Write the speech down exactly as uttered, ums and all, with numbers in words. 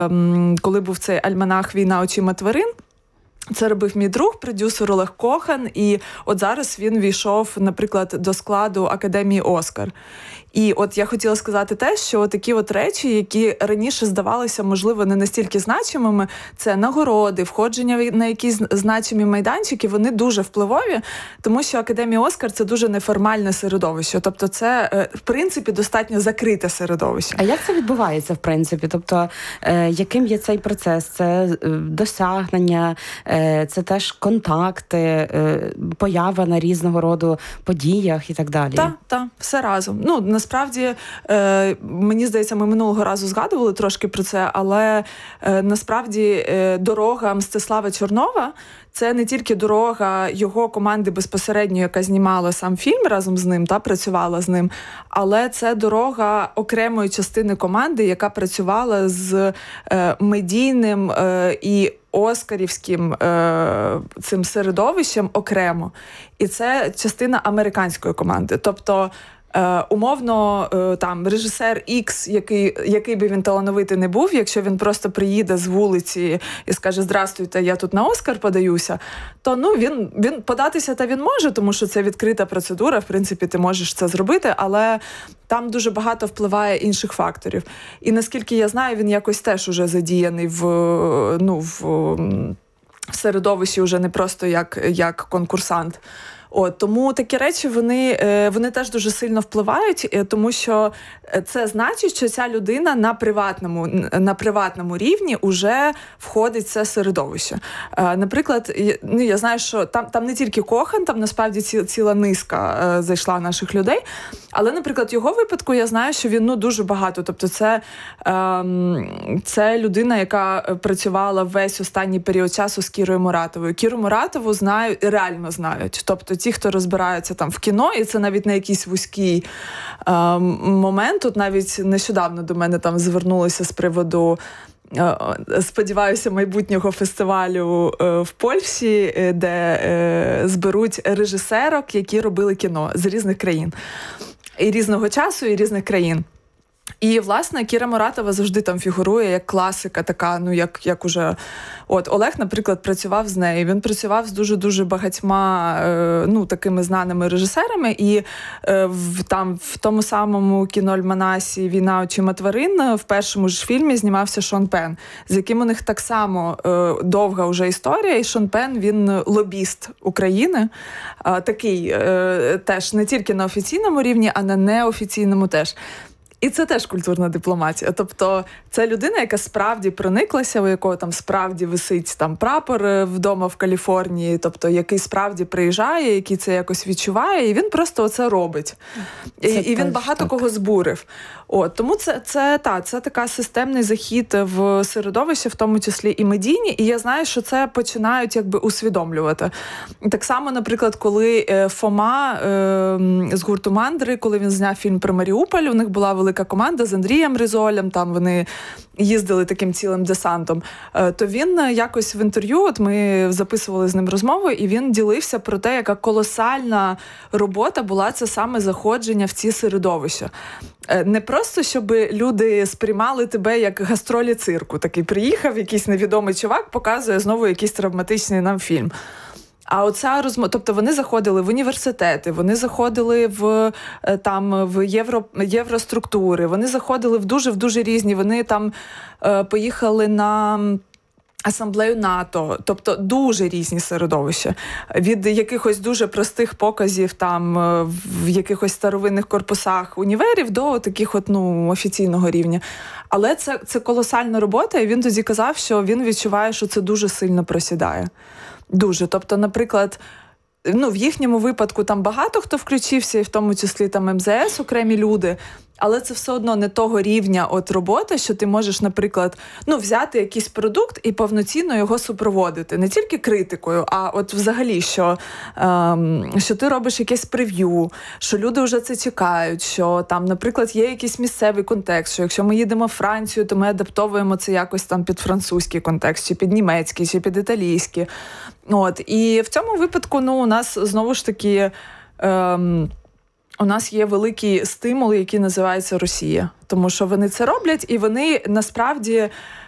коли був цей альманах «Війна очима тварин». Це робив мій друг, продюсер Олег Кохан, і от зараз він війшов, наприклад, до складу Академії «Оскар». І от я хотіла сказати те, що такі от речі, які раніше здавалися, можливо, не настільки значимими, це нагороди, входження на якісь значимі майданчики, вони дуже впливові, тому що Академія «Оскар» – це дуже неформальне середовище. Тобто це, в принципі, достатньо закрите середовище. А як це відбувається, в принципі? Тобто, е, яким є цей процес? Це досягнення, е, це теж контакти, е, поява на різного роду подіях і так далі? Так, так, все разом. Ну, насправді, е, мені здається, ми минулого разу згадували трошки про це, але е, насправді е, дорога Мстислава Чорнова – це не тільки дорога його команди безпосередньо, яка знімала сам фільм разом з ним, та працювала з ним, але це дорога окремої частини команди, яка працювала з е, медійним е, і оскарівським е, цим середовищем окремо. І це частина американської команди. Тобто, Е, умовно, е, там, режисер Ікс, який, який би він талановитий не був, якщо він просто приїде з вулиці і скаже «Здрастуйте, я тут на Оскар подаюся», то ну, він, він податися та він може, тому що це відкрита процедура, в принципі, ти можеш це зробити, але там дуже багато впливає інших факторів. І наскільки я знаю, він якось теж уже задіяний в, ну, в, в середовищі вже не просто як, як конкурсант. От, тому такі речі, вони, вони теж дуже сильно впливають, тому що це значить, що ця людина на приватному, на приватному рівні вже входить в це середовище. Наприклад, ну, я знаю, що там, там не тільки Кохан, там насправді ці, ціла низка зайшла наших людей, але, наприклад, його випадку я знаю, що він ну, дуже багато. Тобто це, це людина, яка працювала весь останній період часу з Кірою Муратовою. Кіру Муратову знають, реально знають. Тобто ті, хто розбираються там в кіно, і це навіть не якийсь вузький е, момент. Тут навіть нещодавно до мене там звернулися з приводу, е, сподіваюся, майбутнього фестивалю е, в Польщі, е, де е, зберуть режисерок, які робили кіно з різних країн. І різного часу, і різних країн. І, власне, Кіра Муратова завжди там фігурує як класика така, ну, як, як уже... От, Олег, наприклад, працював з нею. Він працював з дуже-дуже багатьма, е, ну, такими знаними режисерами. І е, в, там, в тому самому кіноальманасі «Війна очима тварин» в першому ж фільмі знімався Шон Пен, з яким у них так само е, довга вже історія. І Шон Пен, він лобіст України. Е, такий е, теж не тільки на офіційному рівні, а на неофіційному теж. І це теж культурна дипломатія. Тобто це людина, яка справді прониклася, у якого там справді висить там прапор вдома в Каліфорнії, тобто який справді приїжджає, який це якось відчуває, і він просто оце робить. Це і, і він багато так. кого збурив. От, тому це, це, та, це така системний захід в середовище, в тому числі і медійні, і я знаю, що це починають якби усвідомлювати. Так само, наприклад, коли Фома е, з гурту «Мандри», коли він зняв фільм про Маріуполь, у них була велика команда з Андрієм Ризолем, там вони їздили таким цілим десантом, то він якось в інтерв'ю, от ми записували з ним розмову, і він ділився про те, яка колосальна робота була це саме заходження в ці середовища. Не просто, щоб люди сприймали тебе як гастролі цирку. Такий приїхав якийсь невідомий чувак, показує знову якийсь травматичний нам фільм. А оця розмова, тобто вони заходили в університети, вони заходили в там в євро, євроструктури, вони заходили в дуже в дуже різні. Вони там е, поїхали на асамблею НАТО, тобто дуже різні середовища. Від якихось дуже простих показів там в якихось старовинних корпусах універів до таких от, ну, офіційного рівня. Але це, це колосальна робота, і він тоді казав, що він відчуває, що це дуже сильно просідає. Дуже. Тобто, наприклад, ну, в їхньому випадку там багато хто включився, і в тому числі там ем зе ес, окремі люди, але це все одно не того рівня от роботи, що ти можеш, наприклад, ну, взяти якийсь продукт і повноцінно його супроводити. Не тільки критикою, а от взагалі, що, ем, що ти робиш якесь прев'ю, що люди вже це чекають, що там, наприклад, є якийсь місцевий контекст, що якщо ми їдемо в Францію, то ми адаптовуємо це якось там під французький контекст, чи під німецький, чи під італійський. От. І в цьому випадку, ну, у нас знову ж таки... Ем, у нас є великий стимул, який називається Росія. Тому що вони це роблять, і вони насправді